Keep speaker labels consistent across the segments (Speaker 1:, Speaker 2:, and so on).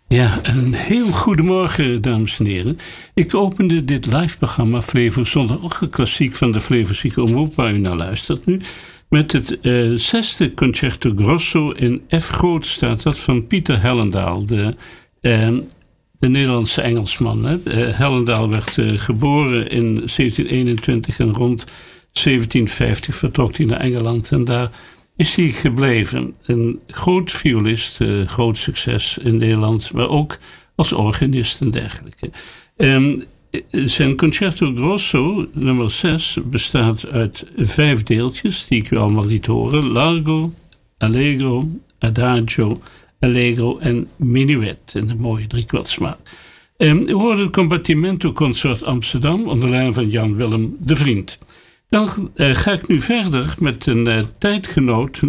Speaker 1: Ja, een heel goedemorgen, dames en heren. Ik opende dit live-programma Flevo Zondagochtend Klassiek van de Flevozieke Omroep, waar u naar luistert nu, met het zesde Concerto Grosso in F groot staat dat van Pieter Hellendaal, de Nederlandse Engelsman. Hellendaal werd geboren in 1721 en rond 1750 vertrok hij naar Engeland en daar is hij gebleven. Een groot violist, groot succes in Nederland, maar ook als organist en dergelijke. Zijn Concerto Grosso, nummer 6, bestaat uit 5 deeltjes, die ik u allemaal liet horen. Largo, Allegro, Adagio, Allegro en Minuet, in de mooie driekwartsmaat. U hoorde het Combattimento Consort Amsterdam onder leiding van Jan Willem de Vriend. Dan ga ik nu verder met een tijdgenoot.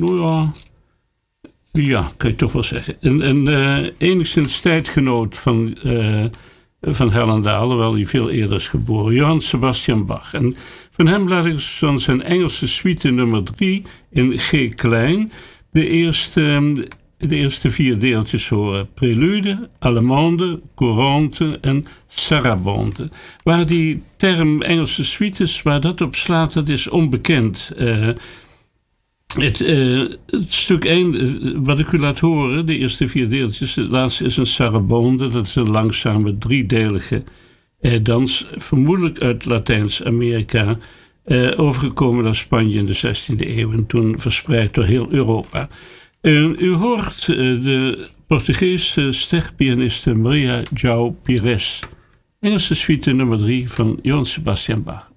Speaker 1: Ja, kan je toch wel zeggen. Een enigszins tijdgenoot van Hellendaal, hoewel hij veel eerder is geboren. Johann Sebastian Bach. En van hem laat ik van zijn Engelse suite nummer 3 in G klein de eerste 4 deeltjes horen. Prelude, Allemande, Courante en Sarabande. Waar die term Engelse suites, waar dat op slaat, dat is onbekend. Het stuk 1, wat ik u laat horen, de eerste 4 deeltjes, het laatste is een Sarabande, dat is een langzame 3-delige dans, vermoedelijk uit Latijns-Amerika, overgekomen naar Spanje in de 16e eeuw en toen verspreid door heel Europa. U hoort de Portugese sterpianiste Maria João Pires, Engelse suite nummer 3 van Johann Sebastian Bach.